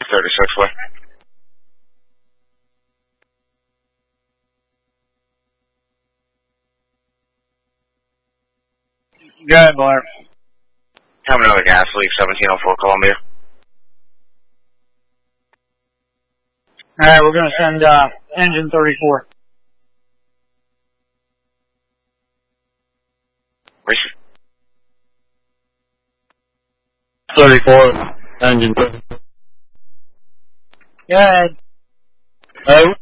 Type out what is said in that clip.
36 way. Go ahead, Blair. Have another gas leak, 1704 Columbia. Alright, we're going to send engine 34. Racer. 34, engine 34. Go ahead. Hey,